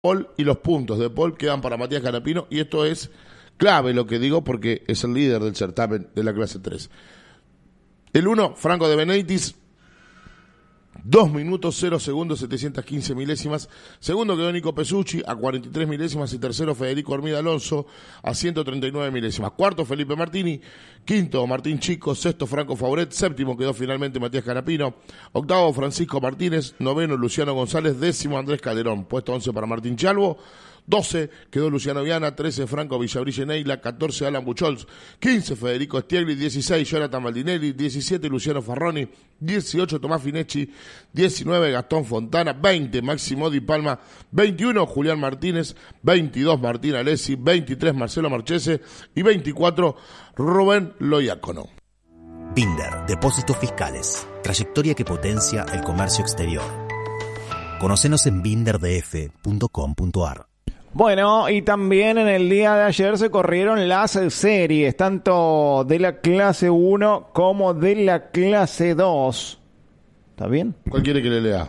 Paul y los puntos de Paul quedan para Matías Canapino, y esto es clave lo que digo porque es el líder del certamen de la clase 3. El 1, Franco de Beneitis, 2 minutos 0 segundos 715 milésimas. Segundo quedó Nico Pesucci a 43 milésimas y tercero Federico Hormida Alonso a 139 milésimas. Cuarto Felipe Martini, quinto Martín Chico, sexto Franco Fauret, séptimo quedó finalmente Matías Canapino, octavo Francisco Martínez, noveno Luciano González, décimo Andrés Calderón, puesto 11 para Martín Chalvo, 12 quedó Luciano Viana, 13 Franco Villabrille Neila, 14 Alan Buchholz, 15 Federico Stiegli, 16 Jonathan Maldinelli, 17 Luciano Farroni, 18 Tomás Finecci, 19 Gastón Fontana, 20 Máximo Di Palma, 21 Julián Martínez, 22 Martín Alessi, 23 Marcelo Marchese y 24 Rubén Loiacono. Binder, Depósitos Fiscales, trayectoria que potencia el comercio exterior. Conocenos en binderdf.com.ar. Bueno, y también en el día de ayer se corrieron las series, tanto de la clase 1 como de la clase 2. ¿Está bien? ¿Cuál quiere que le lea?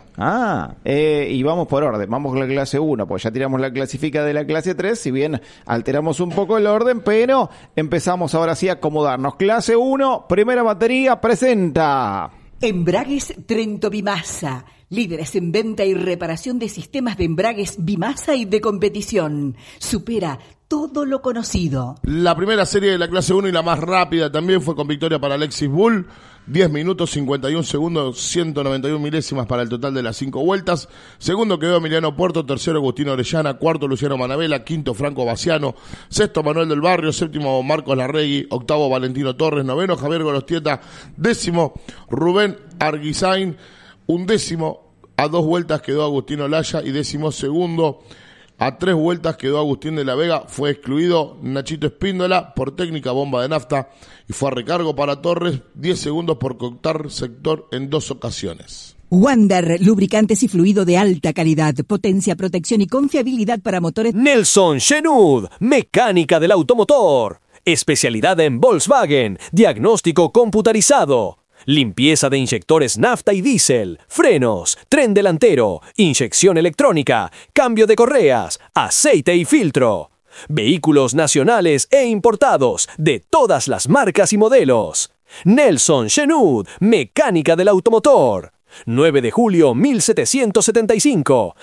Y vamos por orden, vamos con la clase 1, pues ya tiramos la clasifica de la clase 3, si bien alteramos un poco el orden, pero empezamos ahora sí a acomodarnos. Clase 1, primera batería, presenta... Embragues Trento Bimasa, líderes en venta y reparación de sistemas de embragues Bimasa y de competición. Supera todo lo conocido. La primera serie de la clase 1 y la más rápida también fue con victoria para Alexis Bull. 10 minutos 51 segundos 191 milésimas para el total de las 5 vueltas. Segundo quedó Emiliano Puerto, tercero Agustino Orellana, cuarto Luciano Manabela, quinto Franco Baciano, sexto Manuel del Barrio, séptimo Marcos Larregui, octavo Valentino Torres, noveno Javier Gorostieta, décimo Rubén Arguizain, undécimo a 2 vueltas quedó Agustino Laya y décimo segundo a 3 vueltas quedó Agustín de la Vega. Fue excluido Nachito Espíndola por técnica bomba de nafta y fue a recargo para Torres, 10 segundos por cortar sector en 2 ocasiones. Wander, lubricantes y fluido de alta calidad, potencia, protección y confiabilidad para motores. Nelson Shenud, mecánica del automotor. Especialidad en Volkswagen, diagnóstico computarizado. Limpieza de inyectores nafta y diésel, frenos, tren delantero, inyección electrónica, cambio de correas, aceite y filtro. Vehículos nacionales e importados de todas las marcas y modelos. Nelson Shenud, mecánica del automotor. 9 de julio 1775,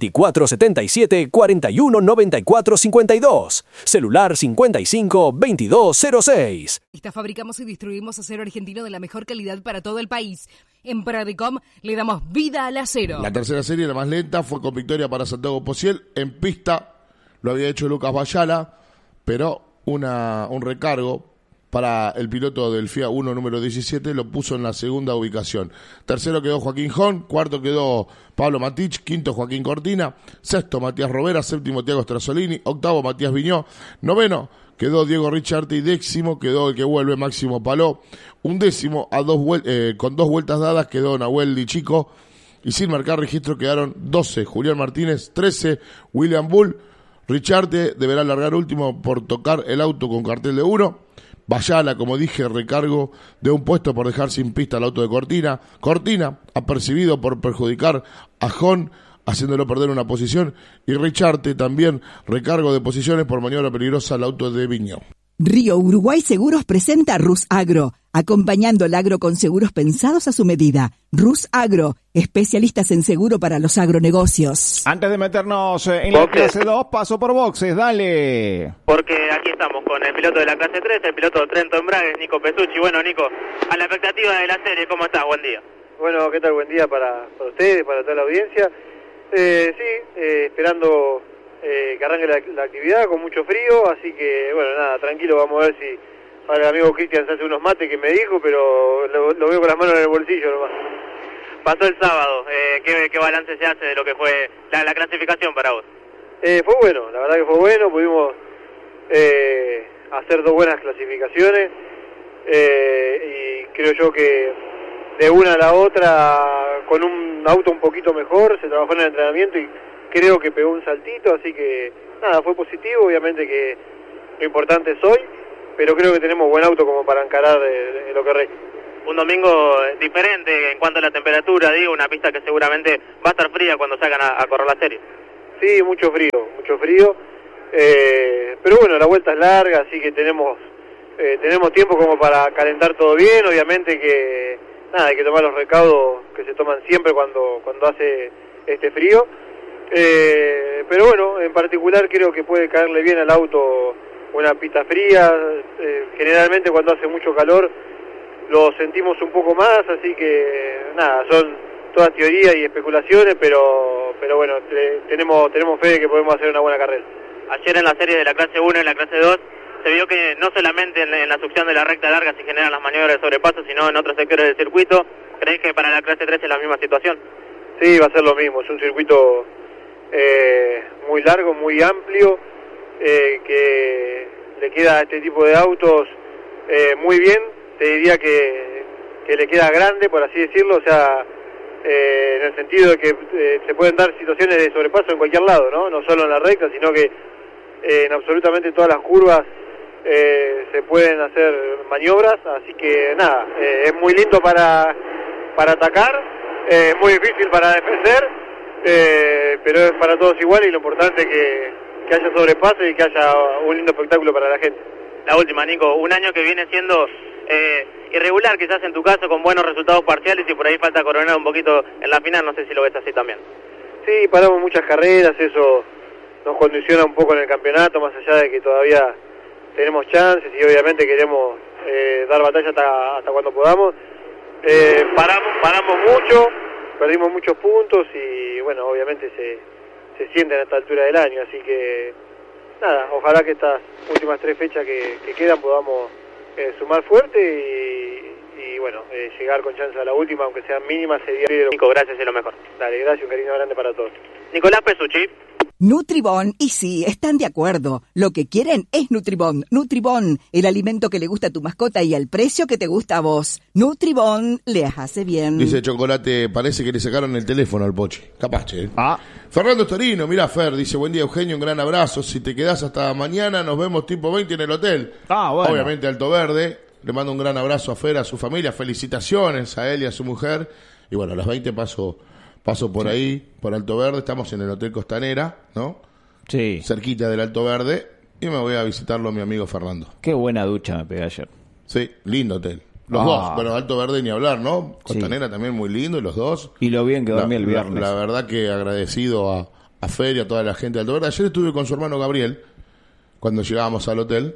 2477-419452, celular 55-2206. Fabricamos y distribuimos acero argentino de la mejor calidad para todo el país. En Paradicom le damos vida al acero. La tercera serie, la más lenta, fue con victoria para Santiago Pociel. En pista lo había hecho Lucas Bayala, pero un recargo para el piloto del FIA 1 número 17 lo puso en la segunda ubicación. Tercero quedó Joaquín Jón, cuarto quedó Pablo Matich, quinto Joaquín Cortina, sexto Matías Robera, séptimo Tiago Strasolini, octavo Matías Viñó, noveno quedó Diego Richard y décimo quedó el que vuelve Máximo Paló, undécimo con 2 vueltas dadas quedó Nahuel Di Chico y sin marcar registro quedaron 12 Julián Martínez, 13 William Bull. Richard deberá largar último por tocar el auto con cartel de 1. Bayala, como dije, recargo de un puesto por dejar sin pista al auto de Cortina. Cortina, apercibido por perjudicar a Jón, haciéndolo perder una posición. Y Richarte también, recargo de posiciones por maniobra peligrosa al auto de Viñó. Río Uruguay Seguros presenta Rus Agro, acompañando el agro con seguros pensados a su medida. Rus Agro, especialistas en seguro para los agronegocios. Antes de meternos en la clase 2, paso por boxes, dale. Porque aquí estamos con el piloto de la clase 3, el piloto Trento Embragues, Nico Pesucci. Bueno, Nico, a la expectativa de la serie, ¿cómo estás? Buen día. Bueno, ¿qué tal? Buen día para ustedes, para toda la audiencia. Esperando que arranque la actividad con mucho frío, así que, bueno, nada, tranquilo, vamos a ver si ahora el amigo Cristian se hace unos mates que me dijo, pero lo veo con las manos en el bolsillo nomás. Pasó el sábado, ¿qué balance se hace de lo que fue la clasificación para vos? Fue bueno, la verdad que fue bueno, pudimos hacer 2 buenas clasificaciones y creo yo que de una a la otra con un auto un poquito mejor se trabajó en el entrenamiento y creo que pegó un saltito, así que nada, fue positivo, obviamente que lo importante es hoy, pero creo que tenemos buen auto como para encarar de lo que resta. Un domingo diferente en cuanto a la temperatura, digo, una pista que seguramente va a estar fría cuando salgan a correr la serie. Sí, mucho frío. Pero bueno, la vuelta es larga, así que tenemos tiempo como para calentar todo bien. Obviamente que nada, hay que tomar los recaudos que se toman siempre cuando hace este frío. Pero bueno, en particular creo que puede caerle bien al auto una pista fría. Generalmente cuando hace mucho calor lo sentimos un poco más, así que nada, son todas teorías y especulaciones, pero bueno, tenemos fe de que podemos hacer una buena carrera. Ayer en la serie de la clase 1 y en la clase 2 se vio que no solamente en la succión de la recta larga se generan las maniobras de sobrepaso, sino en otros sectores del circuito. ¿Crees que para la clase 3 es la misma situación? Sí, va a ser lo mismo. Es un circuito muy largo, muy amplio, que le queda a este tipo de autos muy bien. Te diría que le queda grande, por así decirlo, o sea, en el sentido de que se pueden dar situaciones de sobrepaso en cualquier lado, no solo en la recta, sino que en absolutamente todas las curvas se pueden hacer maniobras, así que nada, es muy lindo para atacar, muy difícil para defender, pero es para todos igual, y lo importante es que haya sobrepaso y que haya un lindo espectáculo para la gente. La última, Nico, un año que viene siendo irregular quizás en tu caso, con buenos resultados parciales, y por ahí falta coronar un poquito en la final, no sé si lo ves así también. Sí, paramos muchas carreras, eso nos condiciona un poco en el campeonato, más allá de que todavía tenemos chances y obviamente queremos dar batalla hasta cuando podamos. Paramos mucho, perdimos muchos puntos y bueno, obviamente se sienten a esta altura del año, así que nada, ojalá que estas últimas 3 fechas que quedan podamos sumar fuerte y bueno, llegar con chance a la última, aunque sean mínimas, sería... Nico, gracias y lo mejor. Dale, gracias, un cariño grande para todos. Nicolás Pesucci. Nutribón, y sí, están de acuerdo. Lo que quieren es Nutribón. Nutribón, el alimento que le gusta a tu mascota y al precio que te gusta a vos. Nutribón les hace bien. Dice Chocolate, parece que le sacaron el teléfono al Poche. Capaz, che. Fernando Torino, mirá Fer, dice, buen día Eugenio, un gran abrazo. Si te quedás hasta mañana, nos vemos tipo 20 en el hotel. Bueno. Obviamente Alto Verde. Le mando un gran abrazo a Fer, a su familia. Felicitaciones a él y a su mujer. Y bueno, a las 20 paso por ahí, por Alto Verde. Estamos en el Hotel Costanera, ¿no? Sí. Cerquita del Alto Verde. Y me voy a visitarlo a mi amigo Fernando. Qué buena ducha me pegué ayer. Sí, lindo hotel. Los dos. Bueno, Alto Verde ni hablar, ¿no? Costanera también muy lindo, y los dos. Y lo bien que dormí el viernes. La verdad que agradecido a Fer y a toda la gente de Alto Verde. Ayer estuve con su hermano Gabriel, cuando llegábamos al hotel.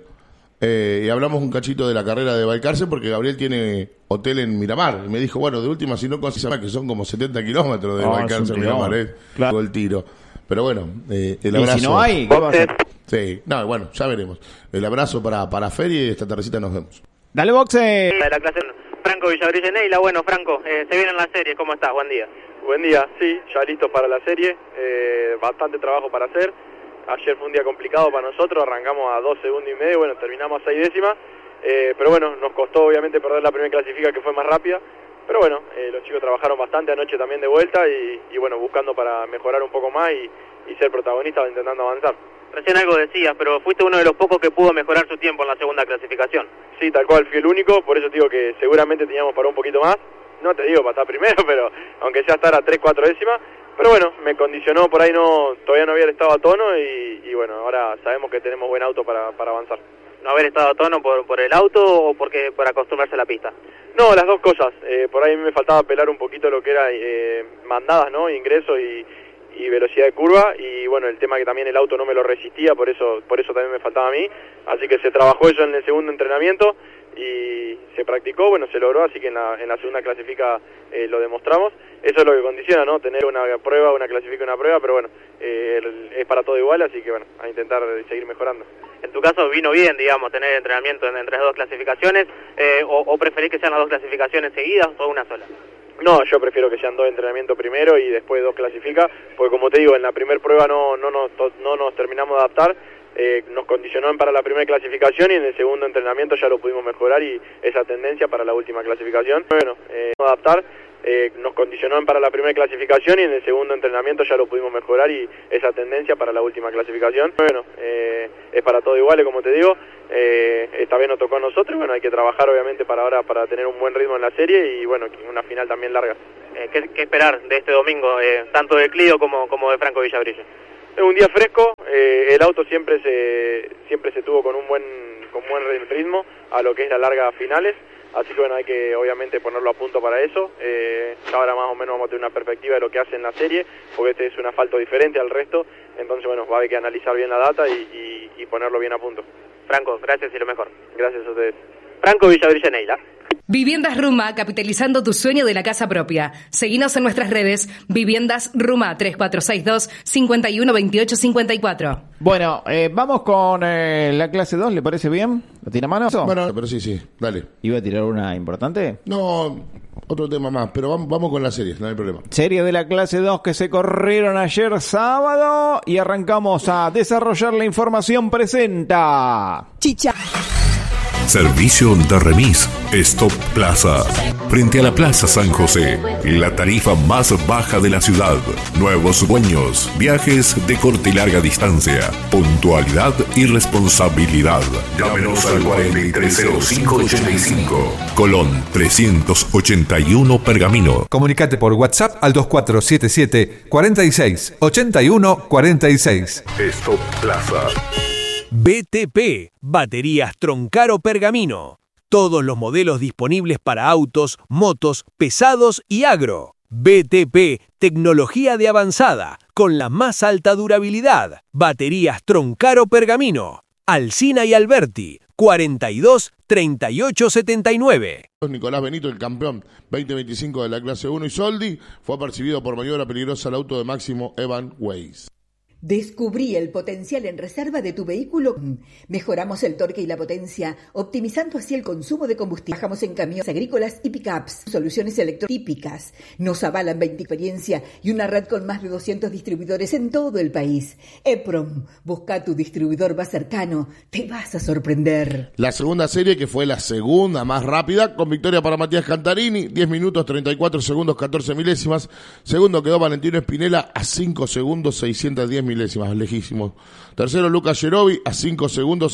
Y hablamos un cachito de la carrera de Balcarce, porque Gabriel tiene hotel en Miramar. Y me dijo, bueno, de última, si no consigues que son como 70 kilómetros de Balcarce a Miramar. Claro. El tiro. Pero bueno, el abrazo. ¿Y si no hay? ¿Qué va a hacer? Sí, no, bueno, ya veremos. El abrazo para Fer y esta tardecita nos vemos. Dale, boxe. De la clase Franco Villabrille Neila. Bueno, Franco, se viene en la serie. ¿Cómo estás? Buen día. Buen día, sí, ya listos para la serie. Bastante trabajo para hacer. Ayer fue un día complicado para nosotros, arrancamos a 2 segundos y medio, bueno, terminamos a 6 décimas, pero bueno, nos costó obviamente perder la primera clasifica, que fue más rápida, pero bueno, los chicos trabajaron bastante anoche también de vuelta y bueno, buscando para mejorar un poco más y ser protagonistas, intentando avanzar. Recién algo decías, pero fuiste uno de los pocos que pudo mejorar su tiempo en la segunda clasificación. Sí, tal cual, fui el único, por eso te digo que seguramente teníamos para un poquito más, no te digo para estar primero, pero aunque sea estar a 3-4 décimas, pero bueno, me condicionó, por ahí todavía no había estado a tono y bueno, ahora sabemos que tenemos buen auto para avanzar. ¿No haber estado a tono por el auto o porque por acostumbrarse a la pista? No, las dos cosas. Por ahí me faltaba pelar un poquito lo que era mandadas, ¿no? Ingreso y velocidad de curva, y bueno, el tema que también el auto no me lo resistía, por eso también me faltaba a mí, así que se trabajó eso en el segundo entrenamiento y se practicó, bueno, se logró, así que en la segunda clasifica lo demostramos. Eso es lo que condiciona, ¿no? Tener una prueba, una clasifica, una prueba, pero bueno, es para todo igual, así que bueno, a intentar seguir mejorando. En tu caso vino bien, digamos, tener entrenamiento entre las dos clasificaciones, o preferís que sean las dos clasificaciones seguidas o una sola? No, yo prefiero que sean 2 entrenamientos primero y después 2 clasifica, porque como te digo, en la primera prueba no nos terminamos de adaptar, nos condicionó para la primera clasificación y en el segundo entrenamiento ya lo pudimos mejorar y esa tendencia para la última clasificación. Bueno, adaptar, nos condicionó para la primera clasificación y en el segundo entrenamiento ya lo pudimos mejorar y esa tendencia para la última clasificación. Bueno, es para todo igual, como te digo, esta vez nos tocó a nosotros, bueno, hay que trabajar obviamente para ahora para tener un buen ritmo en la serie y bueno, una final también larga. ¿Qué esperar de este domingo, tanto de Clio como de Franco Villabrille? Es un día fresco, el auto siempre se tuvo con buen ritmo a lo que es la larga finales, así que bueno, hay que obviamente ponerlo a punto para eso. Ya ahora más o menos vamos a tener una perspectiva de lo que hace en la serie, porque este es un asfalto diferente al resto, entonces bueno, va a haber que analizar bien la data y ponerlo bien a punto. Franco, gracias y lo mejor. Gracias a ustedes. Franco Villavillaneila. Viviendas Ruma, capitalizando tu sueño de la casa propia. Seguinos en nuestras redes, Viviendas Ruma 3462-512854. Bueno, vamos con la clase 2, ¿le parece bien? ¿Lo tiene a mano? Bueno, pero sí, dale. ¿Iba a tirar una importante? No, otro tema más, pero vamos con las series, no hay problema. Serie de la clase 2 que se corrieron ayer sábado y arrancamos a desarrollar la información. Presenta Chicha. Servicio de remis Stop Plaza. Frente a la Plaza San José, la tarifa más baja de la ciudad. Nuevos dueños, viajes de corta y larga distancia, puntualidad y responsabilidad. Llámenos al 430585, Colón 381 Pergamino. Comunicate por WhatsApp al 2477 46 81 46. Stop Plaza. BTP, Baterías Troncaro Pergamino. Todos los modelos disponibles para autos, motos, pesados y agro. BTP, tecnología de avanzada, con la más alta durabilidad. Baterías Troncaro Pergamino. Alsina y Alberti, 42 38 79. Nicolás Benito, el campeón 2025 de la clase 1, y Soldi fue apercibido por maniobra peligrosa al auto de Máximo Evan Weiss. Descubrí el potencial en reserva de tu vehículo. Mejoramos el torque y la potencia, optimizando así el consumo de combustible. Trabajamos en camiones agrícolas y pickups. Soluciones electrotípicas. Nos avalan 20 experiencia y una red con más de 200 distribuidores en todo el país. EPROM, busca tu distribuidor más cercano. Te vas a sorprender. La segunda serie, que fue la segunda más rápida, con victoria para Matías Cantarini, 10 minutos 34 segundos 14 milésimas. Segundo quedó Valentino Espinela a 5 segundos 610 milésimas, lejísimos. Tercero Lucas Yerovi a 5 segundos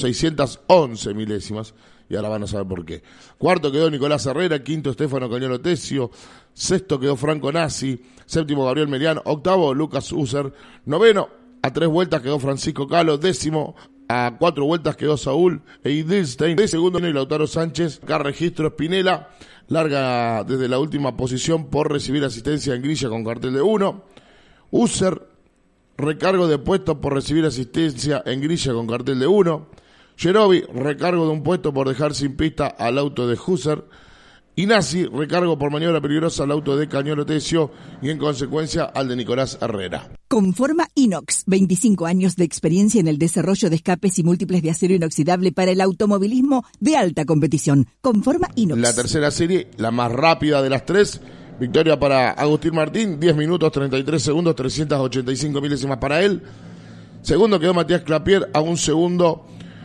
611 milésimas, y ahora van a saber por qué. Cuarto quedó Nicolás Herrera, quinto Stefano Cañolo Tesio, sexto quedó Franco Nassi, séptimo Gabriel Meriano, octavo Lucas User, noveno a 3 vueltas quedó Francisco Calo, décimo a 4 vueltas quedó Saúl Eidilstein, de segundo y Lautaro Sánchez. Acá registro Espinela, larga desde la última posición por recibir asistencia en grilla con cartel de 1. User, recargo de puesto por recibir asistencia en grilla con cartel de 1. Yerovi, recargo de un puesto por dejar sin pista al auto de Husser. Y Nassi, recargo por maniobra peligrosa al auto de Cañolo Tesio y en consecuencia al de Nicolás Herrera. Conforma Inox, 25 años de experiencia en el desarrollo de escapes y múltiples de acero inoxidable para el automovilismo de alta competición. Conforma Inox. La tercera serie, la más rápida de las tres. Victoria para Agustín Martín, 10 minutos 33 segundos 385 milésimas para él. Segundo quedó Matías Clapier a 1 segundo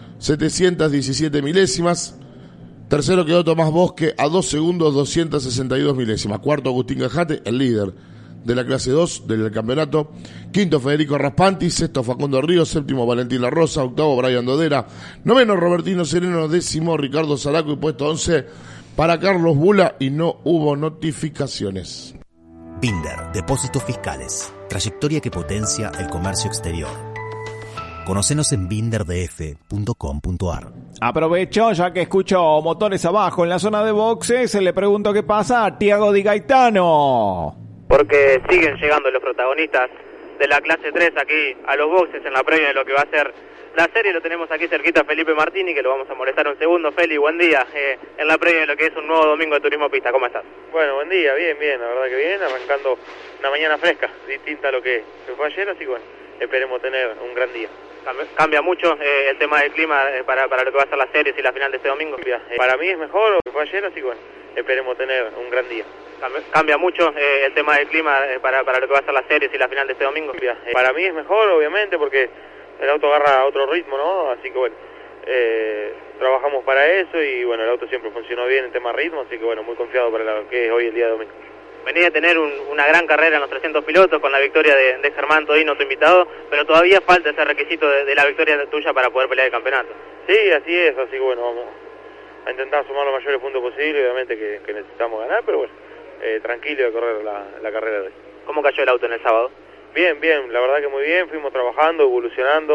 717 milésimas. Tercero quedó Tomás Bosque a 2 segundos 262 milésimas. Cuarto Agustín Gajate, el líder de la clase 2 del campeonato. Quinto Federico Raspanti, sexto Facundo Ríos, séptimo Valentín La Rosa, octavo Brian Dodera, noveno Robertino Sereno, décimo Ricardo Zaraco y puesto 11 para Carlos Bula, y no hubo notificaciones. Binder, Depósitos Fiscales. Trayectoria que potencia el comercio exterior. Conocenos en binderdf.com.ar. Aprovecho, ya que escucho motores abajo en la zona de boxes, le pregunto qué pasa a Tiago Di Gaetano. Porque siguen llegando los protagonistas de la clase 3 aquí a los boxes en la previa de lo que va a ser la serie. Lo tenemos aquí cerquita a Felipe Martini, que lo vamos a molestar un segundo. Feli, buen día, en la previa de lo que es un nuevo domingo de turismo pista. ¿Cómo estás? Bueno, buen día, bien, la verdad que bien, arrancando una mañana fresca, distinta a lo que fue ayer, así que bueno, esperemos tener un gran día. ¿Cambia mucho el tema del clima para lo que va a ser la serie y la final de este domingo? Para mí es mejor lo que fue ayer, así que bueno, esperemos tener un gran día. ¿Cambia mucho el tema del clima para lo que va a ser la serie y la final de este domingo? Para mí es mejor, obviamente, porque el auto agarra otro ritmo, ¿no? Así que bueno, trabajamos para eso y bueno, el auto siempre funcionó bien en tema ritmo, así que bueno, muy confiado para lo que es hoy el día de domingo. Venía a tener una gran carrera en los 300 pilotos con la victoria de Germán Todino, tu invitado, pero todavía falta ese requisito de la victoria tuya para poder pelear el campeonato. Sí, así es, así que bueno, vamos a intentar sumar los mayores puntos posibles, obviamente que necesitamos ganar, pero bueno, tranquilo de correr la carrera de hoy. ¿Cómo cayó el auto en el sábado? Bien, la verdad que muy bien, fuimos trabajando, evolucionando,